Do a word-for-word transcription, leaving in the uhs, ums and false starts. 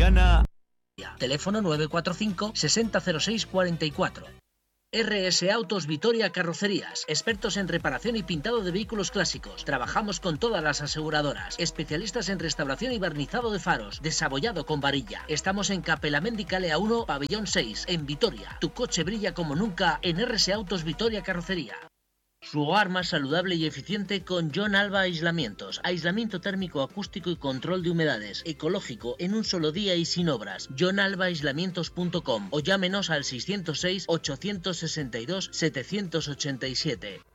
Valenciana. Teléfono nueve cuatro cinco, sesenta cero seis cuarenta y cuatro. R S Autos Vitoria Carrocerías, expertos en reparación y pintado de vehículos clásicos. Trabajamos con todas las aseguradoras, especialistas en restauración y barnizado de faros, desabollado con varilla. Estamos en Capelamendi Calea uno, Pabellón seis, en Vitoria. Tu coche brilla como nunca en R S Autos Vitoria Carrocería. Su hogar más saludable y eficiente con John Alba Aislamientos. Aislamiento térmico, acústico y control de humedades. Ecológico, en un solo día y sin obras. john alba aislamientos punto com o llámenos al seiscero seis, ochocientos sesenta y dos, setecientos ochenta y siete.